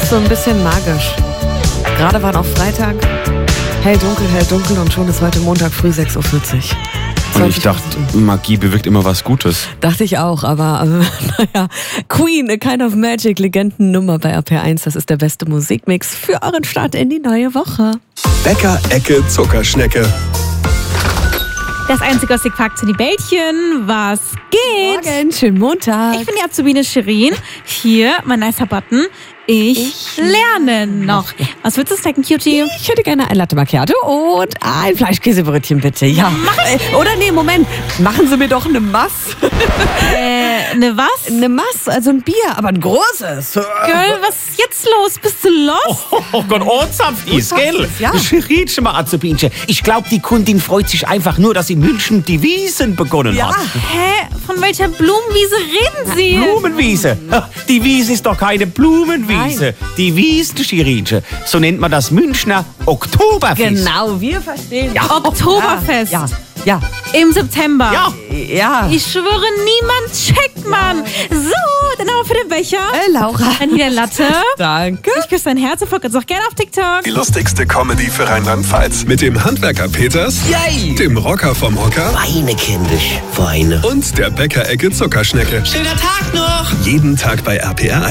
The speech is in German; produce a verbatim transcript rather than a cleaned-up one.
so ein bisschen magisch. Gerade war noch Freitag, hell, dunkel, hell, dunkel und schon ist heute Montag früh sechs Uhr vierzig. Und ich dachte, Magie bewirkt immer was Gutes. Dachte ich auch, aber äh, naja. Queen, A Kind of Magic, Legendennummer bei R P R eins. Das ist der beste Musikmix für euren Start in die neue Woche. Bäcker Ecke Zuckerschnecke. Das einzige, was ihr fragt, sind die Bällchen. Was geht? Morgen, schönen Montag. Ich bin die Azubine Shirin. Hier, mein nicer Button. Ich, ich lerne noch. Was willst du snacken, Cutie? Ich hätte gerne ein Latte Macchiato und ein Fleischkäsebrötchen, bitte. Ja. Äh, oder nee, Moment. Machen Sie mir doch eine Mass. äh, eine was? Eine Mass, also ein Bier, aber ein großes. Girl, was ist jetzt los? Bist du lost? Oh, oh Gott, ernsthaft ist, gell? Ja. Schrietsch mal, Azubinchen. Ich glaube, die Kundin freut sich einfach nur, dass in München die Wiesen begonnen Ja. hat. Hä? Von welcher Blumenwiese reden Sie? Blumenwiese? Die Wiese ist doch keine Blumenwiese. Nein. Die Wiesen, Schirinchen. So nennt man das Münchner Oktoberfest. Genau, wir verstehen. Ja. Oktoberfest. Ja, ja, Im September. Ja. ja. Ich schwöre, niemand checkt, Mann. So, dann aber für den Becher. Äh, Laura. Dann hier der Latte. Danke. Ich küsse dein Herz und folgt uns auch gerne auf TikTok. Die lustigste Comedy für Rheinland-Pfalz. Mit dem Handwerker Peters, Yay. dem Rocker vom Hocker Weine, kindisch, Weine. und der Bäcker Ecke Zuckerschnecke. Schöner Tag noch! Jeden Tag bei R P R